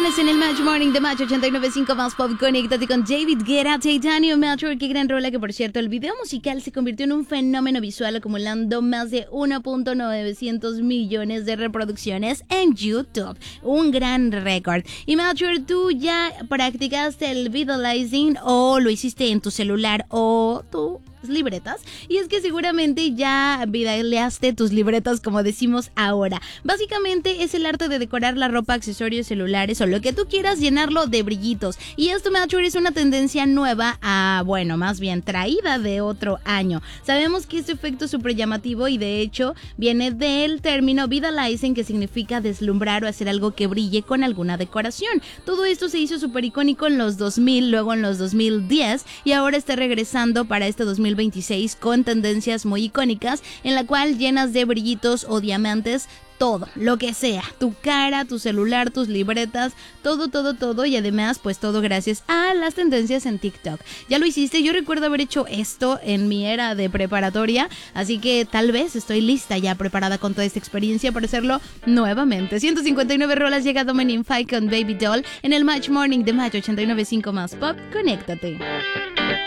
rolas en el Match Morning de Match 89.5 más pop. Conéctate con David Guetta, Titanium Matcher. Qué gran rola, que por cierto, el video musical se convirtió en un fenómeno visual, acumulando más de 1.900 millones de reproducciones en YouTube. Un gran récord. Y Matcher, ¿tú ya practicaste el visualizing o lo hiciste en tu celular o tus libretas? Y es que seguramente ya vidaleaste tus libretas, como decimos ahora. Básicamente es el arte de decorar la ropa, accesorios, celulares o lo que tú quieras, llenarlo de brillitos. Y esto, Matcher, es una tendencia nueva más bien traída de otro año. Sabemos que este efecto es súper llamativo y de hecho viene del término vitalizing, que significa deslumbrar o hacer algo que brille con alguna decoración. Todo esto se hizo súper icónico en los 2000, luego en los 2010 y ahora está regresando para este 2026 con tendencias muy icónicas, en la cual llenas de brillitos o diamantes todo, lo que sea, tu cara, tu celular, tus libretas, todo, y además pues todo gracias a las tendencias en TikTok. ¿Ya lo hiciste? Yo recuerdo haber hecho esto en mi era de preparatoria, así que tal vez estoy lista ya, preparada con toda esta experiencia para hacerlo nuevamente. 159 rolas, llega Dominic Fike con Baby Doll en el Match Morning de Match 89.5 más pop. Conéctate.